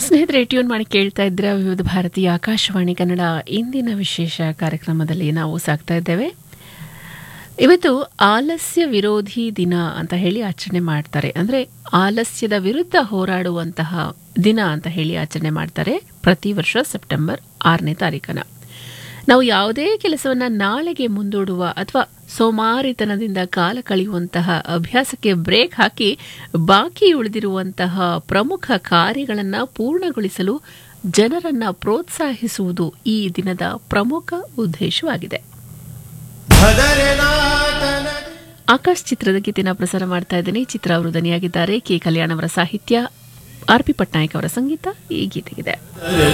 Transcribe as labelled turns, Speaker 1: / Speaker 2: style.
Speaker 1: ಸ್ನೇಹಿತರೆ, ಟ್ಯೂನ್ ಮಾಡಿ ಕೇಳ್ತಾ ಇದ್ರೆ ವಿವಿಧ ಭಾರತೀಯ ಆಕಾಶವಾಣಿ ಕನ್ನಡ ಇಂದಿನ ವಿಶೇಷ ಕಾರ್ಯಕ್ರಮದಲ್ಲಿ ನಾವು ಸಾಗ್ತಾ ಇದ್ದೇವೆ. ಇವತ್ತು ಆಲಸ್ಯ ವಿರೋಧಿ ದಿನ ಅಂತ ಹೇಳಿ ಆಚರಣೆ ಮಾಡ್ತಾರೆ. ಅಂದರೆ ಆಲಸ್ಯದ ವಿರುದ್ಧ ಹೋರಾಡುವಂತಹ ದಿನ ಅಂತ ಹೇಳಿ ಆಚರಣೆ ಮಾಡ್ತಾರೆ ಪ್ರತಿ ವರ್ಷ ಸೆಪ್ಟೆಂಬರ್ 6ನೇ ತಾರೀಕನ. ನಾವು ಯಾವುದೇ ಕೆಲಸವನ್ನ ನಾಳೆಗೆ ಮುಂದೂಡುವ ಅಥವಾ ಸೋಮಾರಿತನದಿಂದ ಕಾಲ ಕಳೆಯುವಂತಹ ಅಭ್ಯಾಸಕ್ಕೆ ಬ್ರೇಕ್ ಹಾಕಿ ಬಾಕಿ ಉಳಿದಿರುವಂತಹ ಪ್ರಮುಖ ಕಾರ್ಯಗಳನ್ನು ಪೂರ್ಣಗೊಳಿಸಲು ಜನರನ್ನ ಪ್ರೋತ್ಸಾಹಿಸುವುದು ಈ ದಿನದ ಪ್ರಮುಖ ಉದ್ದೇಶವಾಗಿದೆ. ಆಕಾಶ್ ಚಿತ್ರದ ಗೀತೆನ ಪ್ರಸಾರ ಮಾಡ್ತಾ ಇದ್ದೇನೆ. ಚಿತ್ರ ಅವರು ದನಿಯಾಗಿದ್ದಾರೆ. ಕೆ ಕಲ್ಯಾಣ್ ಅವರ ಸಾಹಿತ್ಯ, ಆರ್ ಪಿ ಪಟ್ನಾಯಕ್ ಅವರ ಸಂಗೀತ ಈ ಗೀತೆಗಿದೆ.